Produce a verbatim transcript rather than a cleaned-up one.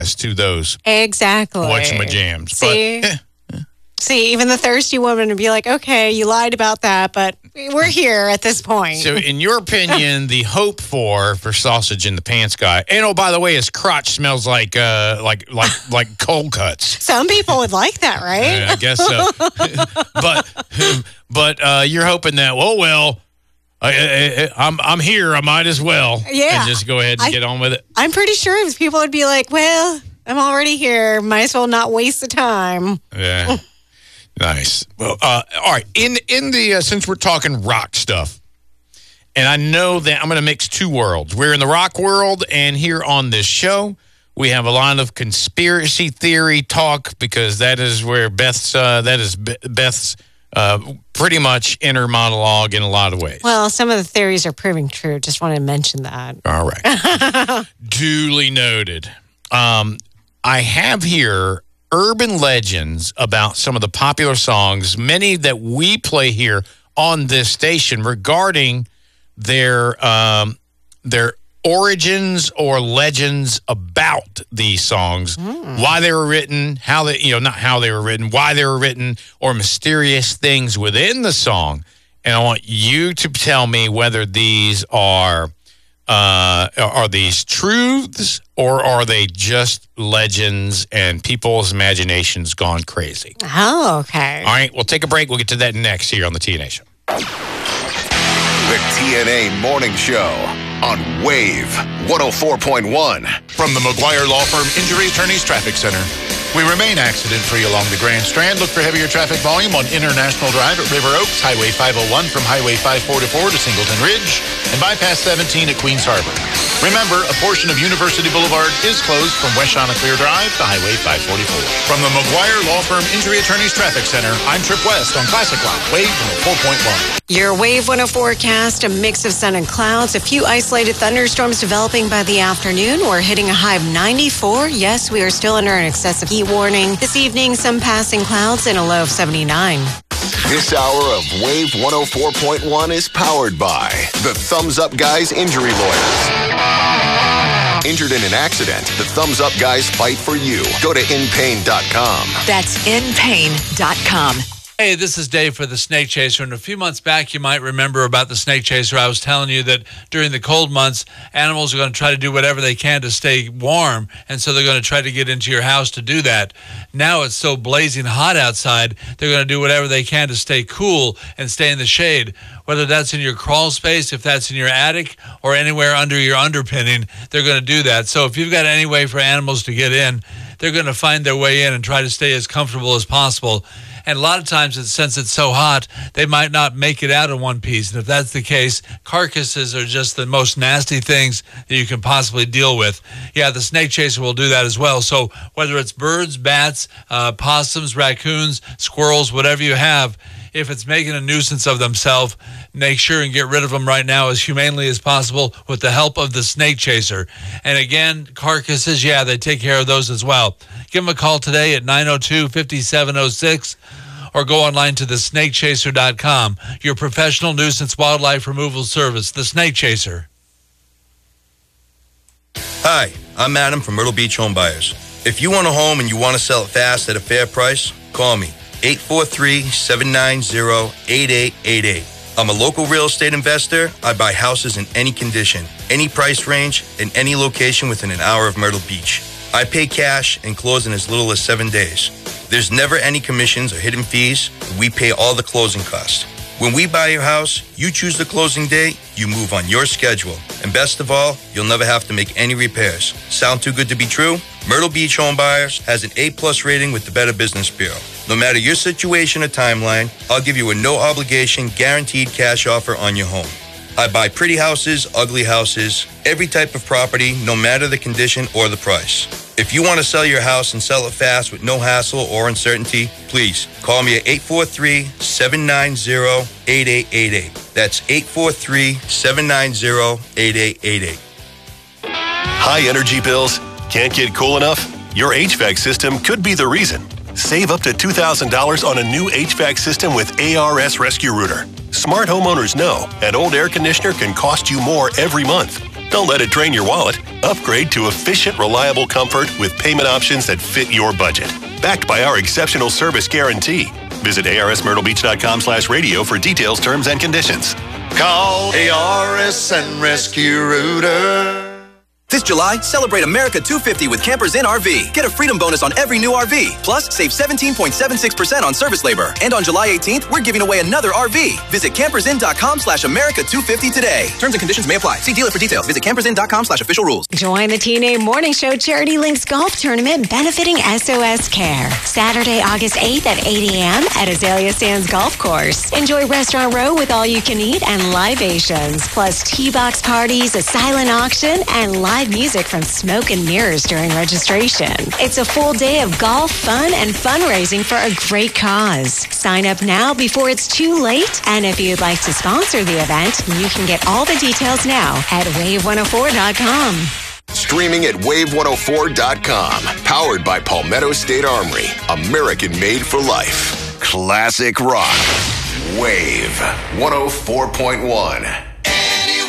to those exactly whatchamajams. See? But, eh. See, even the thirsty woman would be like, okay, you lied about that, but we're here at this point. So in your opinion, the hope for for sausage in the pants guy, and oh, by the way, his crotch smells like uh, like like like cold cuts. Some people would like that, right? Uh, I guess so. but but uh, you're hoping that, oh, well, I, I, I'm I'm here. I might as well. Yeah. And just go ahead and I, get on with it. I'm pretty sure people would be like, well, I'm already here. Might as well not waste the time. Yeah. Nice. Well, uh, all right. In in the uh, since we're talking rock stuff, and I know that I'm going to mix two worlds. We're in the rock world, and here on this show, we have a lot of conspiracy theory talk because that is where Beth's uh, that is Beth's uh, pretty much inner monologue in a lot of ways. Well, some of the theories are proving true. Just want to mention that. All right. Duly noted. Um, I have here urban legends about some of the popular songs, many that we play here on this station, regarding their um, their origins or legends about these songs, mm. why they were written, how they, you know, not how they were written, why they were written, or mysterious things within the song. And I want you to tell me whether these are Uh, are these truths or are they just legends and people's imaginations gone crazy? Oh, okay. All right, we'll take a break. We'll get to that next here on the T N A Show. The T N A Morning Show on Wave one oh four point one. From the McGuire Law Firm Injury Attorneys Traffic Center. We remain accident-free along the Grand Strand. Look for heavier traffic volume on International Drive at River Oaks, Highway five oh one from Highway five forty-four to Singleton Ridge, and Bypass seventeen at Queens Harbor. Remember, a portion of University Boulevard is closed from West Chanticleer Drive to Highway five forty-four. From the McGuire Law Firm Injury Attorneys Traffic Center, I'm Trip West on Classic Rock, Wave one oh four point one. Your Wave one oh four forecast, a mix of sun and clouds, a few isolated thunderstorms developing by the afternoon. We're hitting a high of ninety-four. Yes, we are still under an excessive heat warning. This evening, some passing clouds and a low of seventy-nine. This hour of Wave one oh four point one is powered by the Thumbs Up Guys Injury Lawyers. Injured in an accident, the Thumbs Up Guys fight for you. Go to in pain dot com. That's in pain dot com. Hey, this is Dave for the Snake Chaser, and a few months back you might remember about the Snake Chaser. I was telling you that during the cold months, animals are going to try to do whatever they can to stay warm, and so they're going to try to get into your house to do that. Now it's so blazing hot outside, they're going to do whatever they can to stay cool and stay in the shade. Whether that's in your crawl space, if that's in your attic, or anywhere under your underpinning, they're going to do that. So if you've got any way for animals to get in, they're going to find their way in and try to stay as comfortable as possible. And a lot of times, it's, since it's so hot, they might not make it out in one piece. And if that's the case, carcasses are just the most nasty things that you can possibly deal with. Yeah, the Snake Chaser will do that as well. So whether it's birds, bats, uh, possums, raccoons, squirrels, whatever you have, if it's making a nuisance of themselves, make sure and get rid of them right now as humanely as possible with the help of the Snake Chaser. And again, carcasses, yeah, they take care of those as well. Give them a call today at nine oh two, five seven oh six or go online to the snake chaser dot com, your professional nuisance wildlife removal service, the Snake Chaser. Hi, I'm Adam from Myrtle Beach Home Buyers. If you want a home and you want to sell it fast at a fair price, call me. eight four three, seven nine zero, eight eight eight eight. I'm a local real estate investor. I buy houses in any condition, any price range, in any location within an hour of Myrtle Beach. I pay cash and close in as little as seven days. There's never any commissions or hidden fees. We pay all the closing costs. When we buy your house, you choose the closing date, you move on your schedule. And best of all, you'll never have to make any repairs. Sound too good to be true? Myrtle Beach Home Buyers has an A plus rating with the Better Business Bureau. No matter your situation or timeline, I'll give you a no-obligation, guaranteed cash offer on your home. I buy pretty houses, ugly houses, every type of property, no matter the condition or the price. If you want to sell your house and sell it fast with no hassle or uncertainty, please call me at eight four three, seven nine zero, eight eight eight eight. That's eight four three, seven nine zero, eight eight eight eight. High energy bills? Can't get cool enough? Your H V A C system could be the reason. Save up to two thousand dollars on a new H V A C system with A R S Rescue Router. Smart homeowners know an old air conditioner can cost you more every month. Don't let it drain your wallet. Upgrade to efficient, reliable comfort with payment options that fit your budget. Backed by our exceptional service guarantee. Visit arsmyrtlebeach.com slash radio for details, terms, and conditions. Call A R S and Rescue Rooter. This July, celebrate America two fifty with Campers Inn R V. Get a freedom bonus on every new R V. Plus, save seventeen point seven six percent on service labor. And on July eighteenth, we're giving away another R V. Visit campersinn.com slash America 250 today. Terms and conditions may apply. See dealer for details. Visit campersinn.com slash official rules. Join the T N A Morning Show Charity Links Golf Tournament benefiting S O S Care. Saturday, August eighth at eight a.m. at Azalea Sands Golf Course. Enjoy Restaurant Row with all you can eat and libations. Plus tee box parties, a silent auction, and live music from Smoke and Mirrors during registration. It's a full day of golf, fun, and fundraising for a great cause. Sign up now before it's too late. And if you'd like to sponsor the event, you can get all the details now at wave one oh four dot com. Streaming at wave one oh four dot com. Powered by Palmetto State Armory. American made for life. Classic rock. Wave one oh four point one.